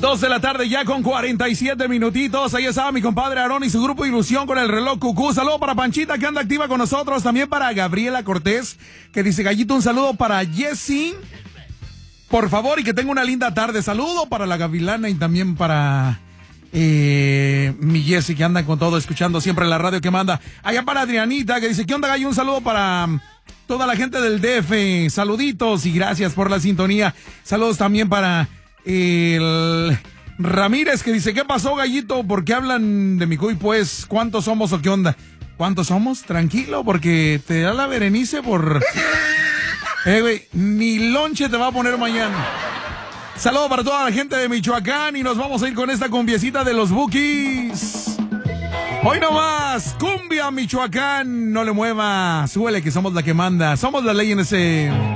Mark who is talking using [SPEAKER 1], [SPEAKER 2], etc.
[SPEAKER 1] 2 de la tarde ya con 47 minutitos. Ahí estaba mi compadre Aarón y su grupo Ilusión con el reloj cucú. Saludo para Panchita que anda activa con nosotros. También para Gabriela Cortés que dice: Gallito, un saludo para Jessy, por favor, y que tenga una linda tarde. Saludo para la Gavilana y también para mi Jessy que anda con todo, escuchando siempre la radio que manda. Allá para Adrianita que dice: ¿qué onda, Gallo? Un saludo para toda la gente del DF. Saluditos y gracias por la sintonía. Saludos también para el Ramírez que dice: ¿qué pasó, Gallito? ¿Por qué hablan de mi cuy? Pues, ¿cuántos somos o qué onda? ¿Cuántos somos? Tranquilo, porque te da la Berenice por... güey, ni lonche te va a poner mañana. Saludo para toda la gente de Michoacán y nos vamos a ir con esta cumbiecita de los Bukis. Hoy nomás, cumbia Michoacán, no le mueva, súbele que somos la que manda, somos la ley en ese...